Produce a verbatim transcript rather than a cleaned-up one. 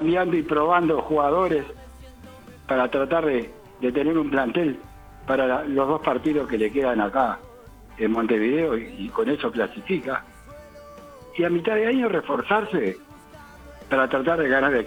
cambiando y probando jugadores para tratar de, de tener un plantel para la, los dos partidos que le quedan acá en Montevideo y, y con eso clasifica. Y a mitad de año reforzarse para tratar de ganar el